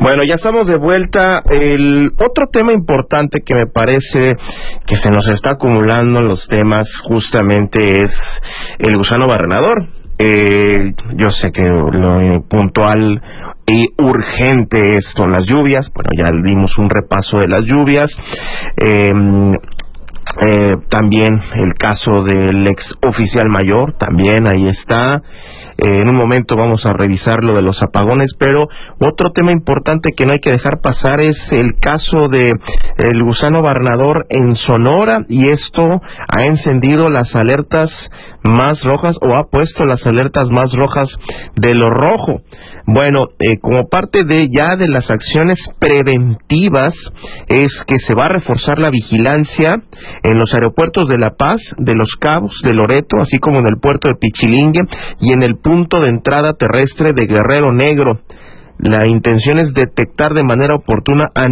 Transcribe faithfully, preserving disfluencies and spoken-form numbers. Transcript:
Bueno, ya estamos de vuelta. El otro tema importante que me parece que se nos está acumulando en los temas justamente es el gusano barrenador. Eh, yo sé que lo puntual y urgente es son las lluvias. Bueno, ya dimos un repaso de las lluvias. Eh, Eh, también el caso del ex oficial mayor, también ahí está. Eh, en un momento vamos a revisar lo de los apagones, pero otro tema importante que no hay que dejar pasar es el caso de el gusano barrenador en Sonora, y esto ha encendido las alertas más rojas, o ha puesto las alertas más rojas de lo rojo. Bueno, eh, como parte de ya de las acciones preventivas, es que se va a reforzar la vigilancia en los aeropuertos de La Paz, de Los Cabos, de Loreto, así como en el puerto de Pichilingue y en el punto de entrada terrestre de Guerrero Negro. La intención es detectar de manera oportuna a